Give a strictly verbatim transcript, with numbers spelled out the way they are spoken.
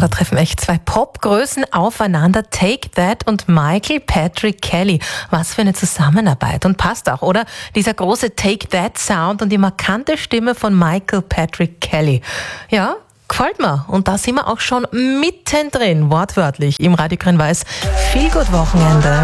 da treffen echt zwei Popgrößen aufeinander. Take That und Michael Patrick Kelly. Was für eine Zusammenarbeit. Und passt auch, oder? Dieser große Take That Sound und die markante Stimme von Michael Patrick Kelly. Ja, gefällt mir. Und da sind wir auch schon mittendrin, wortwörtlich, im Radio Grün-Weiß. Viel gut Wochenende.